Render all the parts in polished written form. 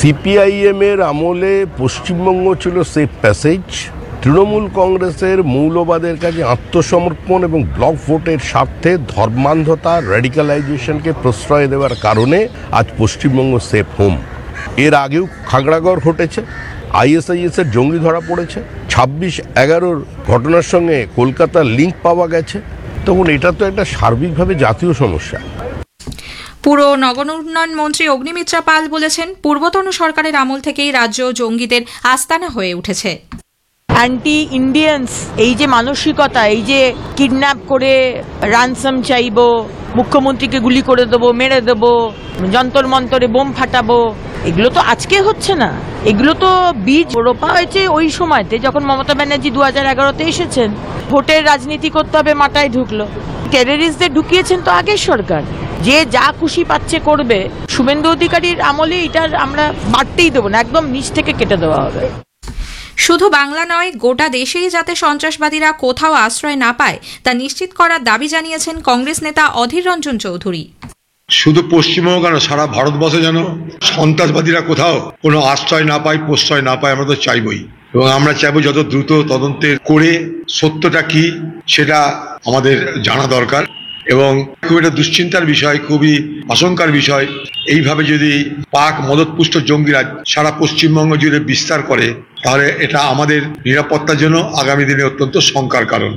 CPIM এর আমলে পশ্চিমবঙ্গ ছিল সেফ প্যাসেজ। তৃণমূল কংগ্রেসের মৌলবাদের কাছে আত্মসমর্পণ এবং ব্লক ভোটের স্বার্থে ধর্মান্ধতা, র্যাডিক্যালাইজেশনকে প্রশ্রয় দেওয়ার কারণে আজ পশ্চিমবঙ্গ সেফ হোম। এর আগেও খাগড়াগড় ঘটেছে, আইএসআইএস এর জঙ্গি ধরা পড়েছে, 26/11 ঘটনার সঙ্গে কলকাতার লিঙ্ক পাওয়া গেছে। তখন এটা তো একটা সার্বিকভাবে জাতীয় সমস্যা। পুর নগর উন্নয়ন মন্ত্রী অগ্নিমিত্রা পাল বলেছেন, পূর্বতন সরকারের আমল থেকেই রাজ্য জঙ্গিদের আস্তানা হয়ে উঠেছে। অ্যান্টি ইন্ডিয়ান্স এই যে মানসিকতা, এই যে কিডন্যাপ করে রানসাম চাইবো, মুখ্যমন্ত্রীকে গুলি করে দেবো, মেরে দেবো, যন্তর মন্তরে বোম ফাটাবো, এগুলো তো আজকে হচ্ছে না। এগুলো তো বীজ রোপা হয়েছে ওই সময়তে যখন মমতা ব্যানার্জি 2011-তে এসেছেন। ভোটের রাজনীতি করতে হবে মাথায় ঢুকলো। টেররিস্টদের ঢুকিয়েছেন তো আগের সরকার। যে যা খুশি পাচ্ছে করবে। শুভেন্দু অধিকারীর আমলে এটার আমরা বাড়তেই দেবো না, একদম নিচ থেকে কেটে দেওয়া হবে। শুধু বাংলা নয়, গোটা দেশেই যাতে সন্ত্রাসবাদীরা কোথাও আশ্রয় না পায় তা নিশ্চিত করার দাবি জানিয়েছেন কংগ্রেস নেতা অধীর রঞ্জন চৌধুরী। শুধু পশ্চিমবঙ্গ কেন, সারা ভারতবর্ষে যেন সন্ত্রাসবাদীরা কোথাও কোনো আশ্রয় না পায়, প্রশ্রয় না পায়, আমরা তো চাইবই। এবং আমরা চাইবো যত দ্রুত তদন্তের করে সত্যটা কি সেটা আমাদের জানা দরকার। এবং খুব একটা দুশ্চিন্তার বিষয়, খুবই আশঙ্কার বিষয়, এইভাবে যদি পাক মদতপুষ্ট জঙ্গিরা সারা পশ্চিমবঙ্গ জুড়ে বিস্তার করে তাহলে এটা আমাদের নিরাপত্তার জন্য আগামী দিনে অত্যন্ত শঙ্কার কারণ।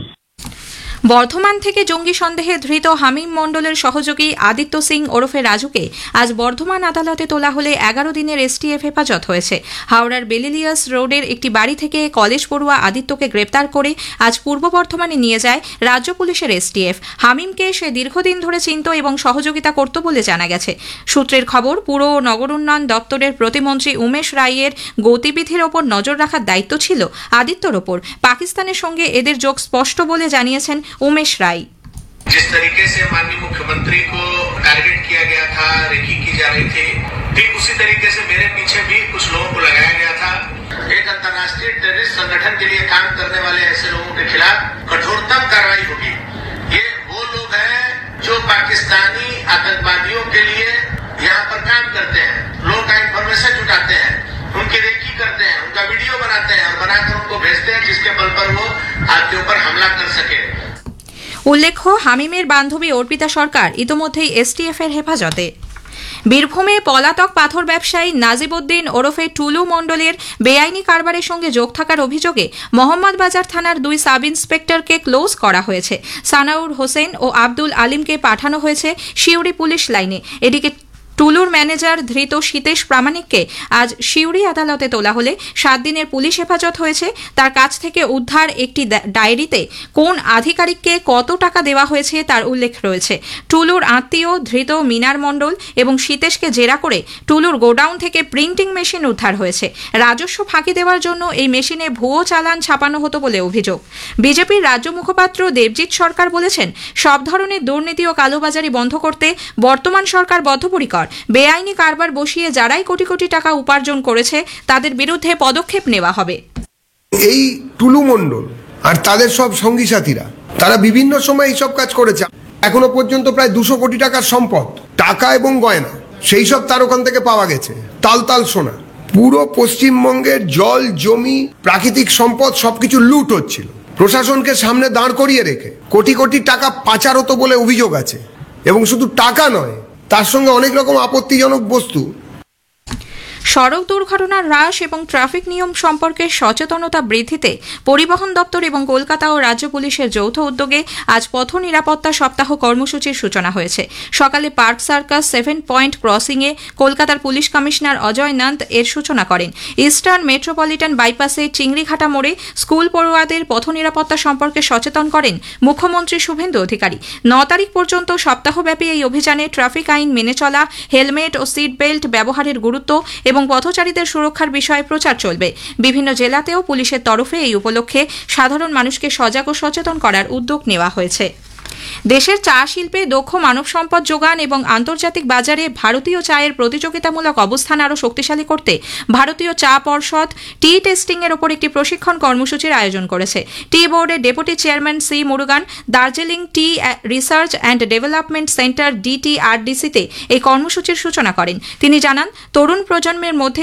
বর্ধমান থেকে জঙ্গি সন্দেহে ধৃত হামিম মণ্ডলের সহযোগী আদিত্য সিং ওরফে রাজুকে আজ বর্ধমান আদালতে তোলা হলে 11 দিনের এসটিএফ হেফাজত হয়েছে। হাওড়ার বেলিলিয়াস রোডের একটি বাড়ি থেকে কলেজ পড়ুয়া আদিত্যকে গ্রেপ্তার করে আজ পূর্ব বর্ধমানে নিয়ে যায় রাজ্য পুলিশের এসটিএফ। হামিমকে সে দীর্ঘদিন ধরে চিনত এবং সহযোগিতা করত বলে জানা গেছে। সূত্রের খবর, পুর ও নগর উন্নয়ন দপ্তরের প্রতিমন্ত্রী উমেশ রায়ের গতিবিধির ওপর নজর রাখার দায়িত্ব ছিল আদিত্যর ওপর। পাকিস্তানের সঙ্গে এদের যোগ স্পষ্ট বলে জানিয়েছেন उमेश राय। जिस तरीके से माननीय मुख्यमंत्री को टारगेट किया गया था, रेकी की जा रही थी, ठीक उसी तरीके से मेरे पीछे भी कुछ लोगों को लगाया गया था। एक अंतर्राष्ट्रीय टेररिस्ट संगठन के लिए काम करने वाले ऐसे लोगों के खिलाफ कठोरतम कार्रवाई होगी। ये वो लोग हैं जो पाकिस्तानी आतंकवादियों के लिए यहाँ पर काम करते हैं, लोगों का इंफॉर्मेशन जुटाते हैं, उनकी रेकी करते हैं, उनका वीडियो बनाते हैं और बनाकर उनको भेजते हैं, जिसके बल पर वो आपके ऊपर हमला कर सके। উল্লেখ্য, হামিমের বান্ধবী অর্পিতা সরকার ইতোমধ্যেই এসটিএফ এর হেফাজতে। বীরভূমে পলাতক পাথর ব্যবসায়ী নাজিবউদ্দিন ওরফে টুলু মণ্ডলের বেআইনি কারবারের সঙ্গে যোগ থাকার অভিযোগে মোহাম্মদবাজার থানার 2 সাব ইন্সপেক্টরকে ক্লোজ করা হয়েছে। সানাউর হোসেন ও আব্দুল আলিমকে পাঠানো হয়েছে সিউড়ি পুলিশ লাইনে। এদিকে টুলুর ম্যানেজার ধৃত সীতেশ প্রামাণিককে আজ সিউড়ি আদালতে তোলা হলে 7 দিনের পুলিশ হেফাজত হয়েছে। তার কাছ থেকে উদ্ধার একটি ডায়েরিতে কোন আধিকারিককে কত টাকা দেওয়া হয়েছে তার উল্লেখ রয়েছে। টুলুর আত্মীয় ধৃত মিনার মণ্ডল এবং সীতেশকে জেরা করে টুলুর গোডাউন থেকে প্রিন্টিং মেশিন উদ্ধার হয়েছে। রাজস্ব ফাঁকি দেওয়ার জন্য এই মেশিনে ভুয়ো চালান ছাপানো হতো বলে অভিযোগ। বিজেপির রাজ্য মুখপাত্র দেবজিৎ সরকার বলেছেন, সব ধরনের দুর্নীতি ও কালোবাজারি বন্ধ করতে বর্তমান সরকার বদ্ধপরিকর। বেআইনি কারবার বসিয়ে যারাই কোটি কোটি টাকা উপার্জন করেছে তাদের বিরুদ্ধে পদক্ষেপ নেওয়া হবে। এই টুলু মণ্ডল আর তাদের সব সঙ্গী সাথীরা তারা বিভিন্ন সময় এইসব কাজ করেছে। এখনো পর্যন্ত প্রায় 200 কোটি টাকার সম্পদ, টাকা এবং গয়না সেই সব তার ওখান থেকে পাওয়া গেছে। তাল তাল সোনা। পুরো পশ্চিমবঙ্গের জল, জমি, প্রাকৃতিক সম্পদ সবকিছু লুট হচ্ছিল। প্রশাসনকে সামনে দাঁড় করিয়ে রেখে কোটি কোটি টাকা পাচার হতো বলে অভিযোগ আছে। এবং শুধু টাকা নয়, তার সঙ্গে অনেক রকম আপত্তিজনক বস্তু। সড়ক দুর্ঘটনার হ্রাস এবং ট্রাফিক নিয়ম সম্পর্কে সচেতনতা বৃদ্ধিতে পরিবহন দপ্তর এবং কলকাতা ও রাজ্য পুলিশের যৌথ উদ্যোগে আজ পথ নিরাপত্তা সপ্তাহ কর্মসূচির সূচনা হয়েছে। সকালে পার্ক সার্কাস 7 পয়েন্ট ক্রসিংয়ে কলকাতার পুলিশ কমিশনার অজয় নন্দ এর সূচনা করেন। ইস্টার্ন মেট্রোপলিটন বাইপাসে চিংড়িঘাটা মোড়ে স্কুল পড়ুয়াদের পথ নিরাপত্তা সম্পর্কে সচেতন করেন মুখ্যমন্ত্রী শুভেন্দু অধিকারী। 9 তারিখ পর্যন্ত সপ্তাহব্যাপী এই অভিযানে ট্রাফিক আইন মেনে চলা, হেলমেট ও সিট বেল্ট ব্যবহারের গুরুত্ব এবং পথচারীদের সুরক্ষার বিষয়ে প্রচার চলবে। বিভিন্ন জেলাতেও পুলিশের তরফে এই উপলক্ষে সাধারণ মানুষকে সজাগ ও সচেতন করার উদ্যোগ নেওয়া হয়েছে। দেশের চা শিল্পে দক্ষ মানব সম্পদ যোগান এবং আন্তর্জাতিক বাজারে ভারতীয় চায়ের প্রতিযোগিতামূলক অবস্থান আরও শক্তিশালী করতে ভারতীয় চা পর্ষদ টি টেস্টিং এর ওপর একটি প্রশিক্ষণ কর্মসূচির আয়োজন করেছে। টি বোর্ডের deputy chairman C Murugan Darjeeling T research and development centre DTRDC-তে এই কর্মসূচির সূচনা করেন। তিনি জানান, তরুণ প্রজন্মের মধ্যে